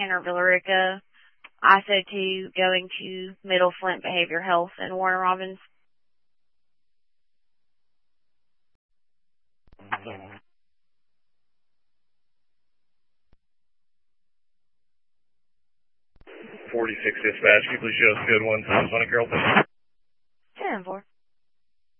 Tanner Villarica, ISO2, going to Middle Flint Behavior Health in Warner Robins. Yeah. 46 dispatch, can you please show us code 1 times on a girl? 10-4.